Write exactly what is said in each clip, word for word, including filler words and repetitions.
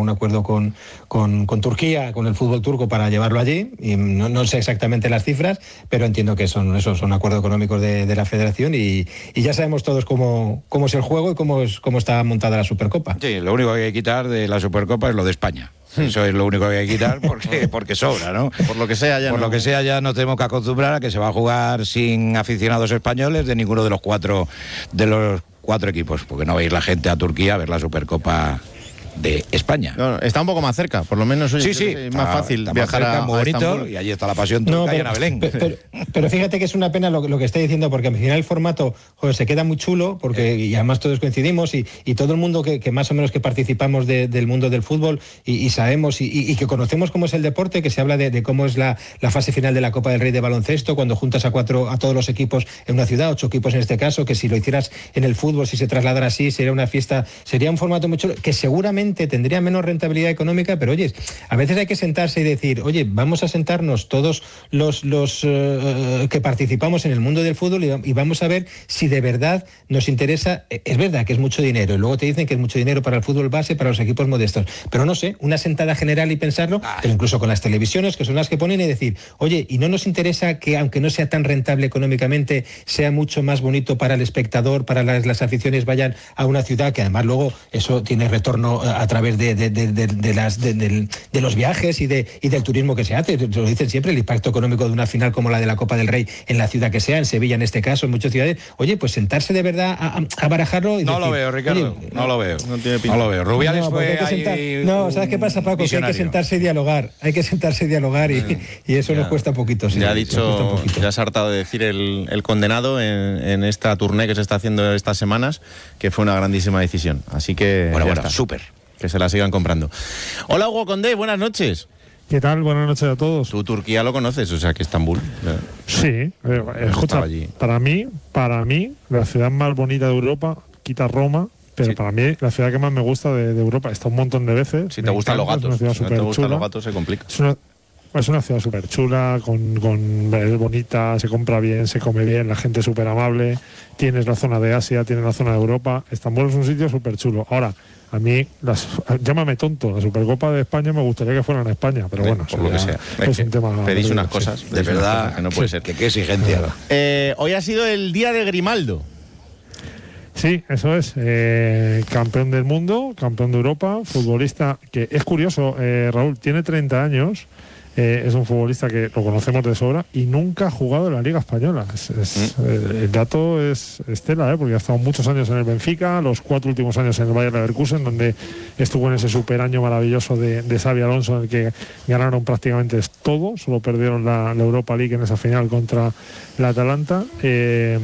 algún acuerdo con, con, con Turquía, con el fútbol turco para llevarlo allí, y no, no sé exactamente las cifras, pero entiendo que son esos son acuerdos económicos de, de la federación y, y ya sabemos todos cómo, cómo es el juego y cómo, es, cómo está montada la Supercopa. Sí, lo único que hay que quitar de la Supercopa es lo de España. Eso es lo único que hay que quitar porque, porque sobra, ¿no? Por lo que sea ya Por no... lo que sea ya nos tenemos que acostumbrar a que se va a jugar sin aficionados españoles de ninguno de los cuatro de los cuatro equipos, porque no va a ir la gente a Turquía a ver la Supercopa de España. No, está un poco más cerca, por lo menos hoy sí, sí, es más está, fácil está viajar cerca, a, muy a bonito, Estambul. y allí está la pasión turca, No, pero, y en Belén. Pero, pero, pero fíjate que es una pena lo, lo que está diciendo, porque al final el formato, joder, se queda muy chulo, porque y además todos coincidimos y, y todo el mundo que, que más o menos que participamos de, del mundo del fútbol y, y sabemos y, y que conocemos cómo es el deporte, que se habla de, de cómo es la, la fase final de la Copa del Rey de baloncesto, cuando juntas a cuatro a todos los equipos en una ciudad, ocho equipos en este caso, que si lo hicieras en el fútbol, si se trasladara así, sería una fiesta, sería un formato muy chulo, que seguramente tendría menos rentabilidad económica, pero oye, a veces hay que sentarse y decir, oye, vamos a sentarnos todos los, los uh, que participamos en el mundo del fútbol y, y vamos a ver si de verdad nos interesa. Es verdad que es mucho dinero, y luego te dicen que es mucho dinero para el fútbol base, para los equipos modestos, pero no sé, una sentada general y pensarlo, pero incluso con las televisiones, que son las que ponen, y decir, oye, ¿y no nos interesa que, aunque no sea tan rentable económicamente, sea mucho más bonito para el espectador, para las, las aficiones vayan a una ciudad, que además luego eso tiene retorno a través de, de, de, de, de las De, de, de los viajes y, de, y del turismo que se hace? Lo dicen siempre, el impacto económico de una final como la de la Copa del Rey en la ciudad que sea, en Sevilla en este caso, en muchas ciudades. Oye, pues sentarse de verdad a, a barajarlo y no decir, lo veo, Ricardo, oye, no lo veo, no, tiene no lo veo. Rubiales no, fue hay que sentar, no, ¿sabes qué pasa, Paco? Que hay que sentarse y dialogar, hay que sentarse y dialogar y, y eso ya, nos cuesta poquito. Sí, ya ha dicho, ya se ha hartado de decir el, el condenado en, en esta tournée que se está haciendo estas semanas, que fue una grandísima decisión, así que bueno, bueno, está. súper. Que se la sigan comprando. Hola, Hugo Condé, buenas noches. ¿Qué tal? Buenas noches a todos. Tú Turquía lo conoces, o sea que Estambul. Sí, eh, escucha, para mí, para mí, la ciudad más bonita de Europa, quita Roma, pero sí, para mí la ciudad que más me gusta de, de Europa, está un montón de veces. Si te gustan los gatos, si no te gustan los gatos se complica. Es una, es una ciudad súper chula, con, con, es bonita, se compra bien, se come bien, la gente es súper amable, tienes la zona de Asia, tienes la zona de Europa. Estambul es un sitio súper chulo. Ahora, a mí, las, llámame tonto, la Supercopa de España me gustaría que fuera en España, pero bueno, por lo que sea. Es, es un tema. Pedís unas cosas, sí, de verdad, cosas que no puede sí, ser. Que qué exigencia. Eh, hoy ha sido el día de Grimaldo. Sí, eso es. Eh, campeón del mundo, campeón de Europa, futbolista que es curioso, eh, Raúl, tiene treinta años. Eh, es un futbolista que lo conocemos de sobra y nunca ha jugado en la Liga Española. Es, es, mm. eh, el dato es estela, ¿eh? Porque ha estado muchos años en el Benfica, los cuatro últimos años en el Bayer Leverkusen, donde estuvo en ese super año maravilloso de, de Xabi Alonso, en el que ganaron prácticamente todo, solo perdieron la, la Europa League en esa final contra la Atalanta. Eh,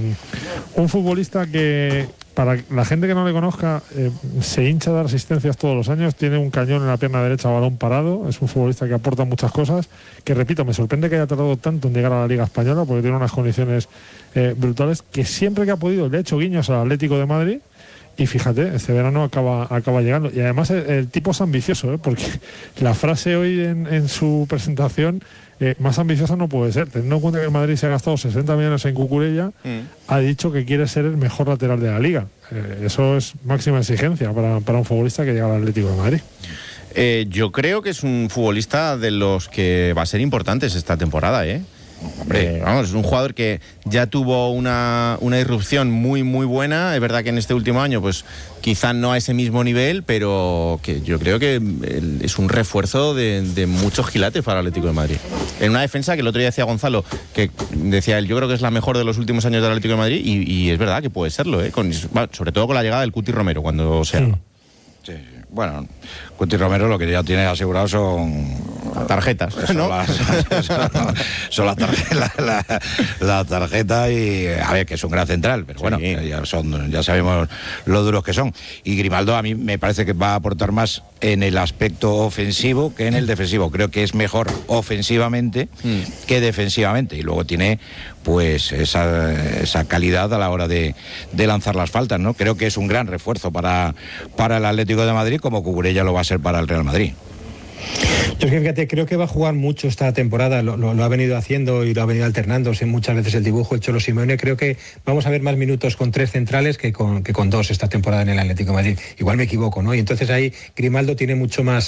un futbolista que, para la gente que no le conozca, eh, se hincha de dar asistencias todos los años, tiene un cañón en la pierna derecha, balón parado, es un futbolista que aporta muchas cosas, que repito, me sorprende que haya tardado tanto en llegar a la Liga Española, porque tiene unas condiciones eh, brutales, que siempre que ha podido le ha hecho guiños al Atlético de Madrid, y fíjate, este verano acaba, acaba llegando. Y además el, el tipo es ambicioso, ¿eh? Porque la frase hoy en, en su presentación, eh, más ambiciosa no puede ser. Teniendo en cuenta que el Madrid se ha gastado sesenta millones en Cucurella, mm. ha dicho que quiere ser el mejor lateral de la Liga. Eh, eso es máxima exigencia para, para un futbolista que llega al Atlético de Madrid. Eh, yo creo que es un futbolista de los que va a ser importantes esta temporada, ¿eh? Hombre, vamos, es un jugador que ya tuvo una, una irrupción muy muy buena. Es verdad que en este último año pues quizá no a ese mismo nivel, pero que yo creo que es un refuerzo de, de muchos quilates para el Atlético de Madrid. En una defensa que el otro día decía Gonzalo, que decía él, yo creo que es la mejor de los últimos años del Atlético de Madrid, y, y es verdad que puede serlo, ¿eh? Con, sobre todo con la llegada del Cuti Romero cuando sea. Sí. Sí. Bueno, Cuti Romero lo que ya tiene asegurado son tarjetas, son, ¿no? las, son, son las tarjetas, la, la tarjeta y a ver, que es un gran central, pero bueno, sí. ya son, ya sabemos lo duros que son. Y Grimaldo a mí me parece que va a aportar más en el aspecto ofensivo que en el defensivo. Creo que es mejor ofensivamente mm. que defensivamente, y luego tiene pues esa, esa calidad a la hora de, de lanzar las faltas, ¿no? Creo que es un gran refuerzo para, para el Atlético de Madrid, como Cucurella lo va a ser para el Real Madrid. Yo es que fíjate, creo que va a jugar mucho esta temporada, lo, lo, lo ha venido haciendo y lo ha venido alternándose muchas veces el dibujo, el Cholo Simeone. Creo que vamos a ver más minutos con tres centrales que con, que con dos esta temporada en el Atlético de Madrid. Igual me equivoco, ¿no? Y entonces ahí Grimaldo tiene mucho más